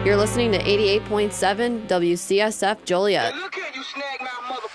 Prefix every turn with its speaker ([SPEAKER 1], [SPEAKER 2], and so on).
[SPEAKER 1] You're listening to 88.7 WCSF Joliet.
[SPEAKER 2] Look here, you snag mouth mother.